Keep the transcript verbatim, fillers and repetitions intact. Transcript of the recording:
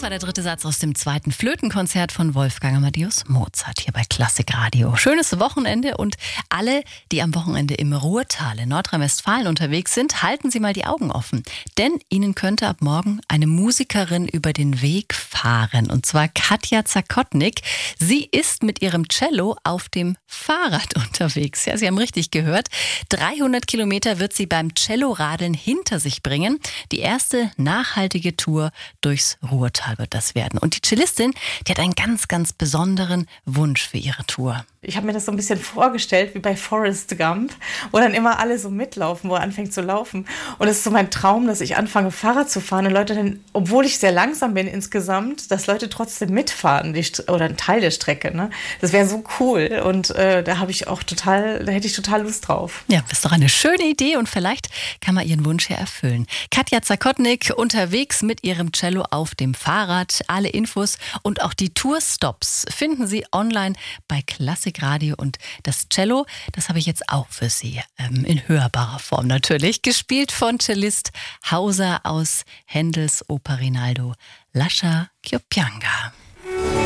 Das war der dritte Satz aus dem zweiten Flötenkonzert von Wolfgang Amadeus Mozart hier bei Klassik Radio. Schönes Wochenende und alle, die am Wochenende im Ruhrtal in Nordrhein-Westfalen unterwegs sind, halten Sie mal die Augen offen. Denn Ihnen könnte ab morgen eine Musikerin über den Weg fahren. Und zwar Katja Zakotnik. Sie ist mit ihrem Cello auf dem Fahrrad unterwegs. Ja, Sie haben richtig gehört. dreihundert Kilometer wird sie beim Celloradeln hinter sich bringen. Die erste nachhaltige Tour durchs Ruhrtal wird das werden. Und die Cellistin, die hat einen ganz, ganz besonderen Wunsch für ihre Tour. Ich habe mir das so ein bisschen vorgestellt, wie bei Forrest Gump, wo dann immer alle so mitlaufen, wo er anfängt zu laufen. Und es ist so mein Traum, dass ich anfange, Fahrrad zu fahren und Leute dann, obwohl ich sehr langsam bin insgesamt, dass Leute trotzdem mitfahren, die St- oder ein Teil der Strecke. Ne? Das wäre so cool und äh, da habe ich auch total, da hätte ich total Lust drauf. Ja, das ist doch eine schöne Idee und vielleicht kann man ihren Wunsch ja erfüllen. Katja Zakotnik unterwegs mit ihrem Cello auf dem Fahrrad. Alle Infos und auch die Tourstops finden Sie online bei Klassik Radio. Und das Cello, das habe ich jetzt auch für Sie ähm, in hörbarer Form natürlich. Gespielt von Cellist Hauser aus Händels Oper Rinaldo Lascia Chiopianga.